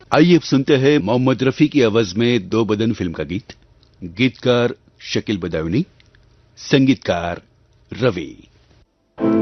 आइए अब सुनते हैं मोहम्मद रफ़ी की आवाज में दो बदन फिल्म का गीत। गीतकार शकील बदायूंनी, संगीतकार रवि।